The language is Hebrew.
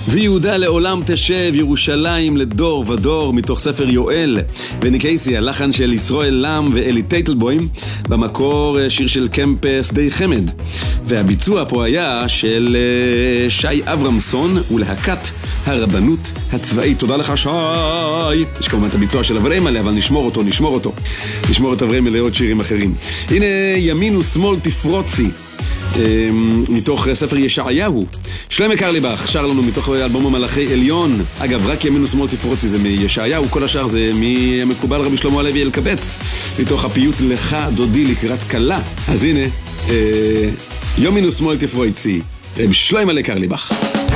ויהודה לעולם תשב, ירושלים לדור ודור, מתוך ספר יואל. בני קייסי, הלחן של ישראל לם ואלי טייטלבוים, במקור שיר של קמפ שדי חמד. והביצוע פה היה של שי אברמסון ולהקת הרבנות הצבאית. תודה לך שי. יש כמובן את הביצוע של אברהם עליה, אבל נשמור אותו. נשמור את אברהם לעוד שירים אחרים. הנה ימין ושמאל תפרוצי, מתוך ספר ישעיהו. שלמה קרליבך שר לנו מתוך אלבום המלאכי עליון. אגב, רק ימין ושמאל תפרוצי זה מישעיהו, כל השאר זה ממקובל רבי שלמה הלוי אלקבץ, מתוך הפיוט לך דודי לקראת קלה. אז הנה ימין ושמאל תפרוצי, רבי שלמה קרליבך.